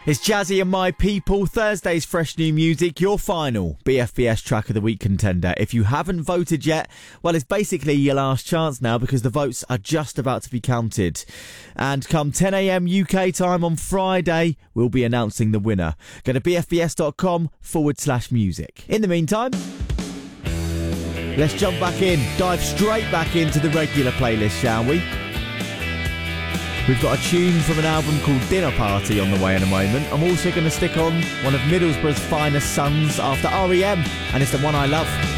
It's Jazzy and My People, Thursday's fresh new music, your final BFBS Track of the Week contender. If you haven't voted yet, well, it's basically your last chance now because the votes are just about to be counted. And come 10 a.m. UK time on Friday, we'll be announcing the winner. Go to bfbs.com/music. In the meantime, let's jump back in, dive straight back into the regular playlist, shall we? We've got a tune from an album called Dinner Party on the way in a moment. I'm also going to stick on one of Middlesbrough's finest sons after R.E.M. and it's the one I love.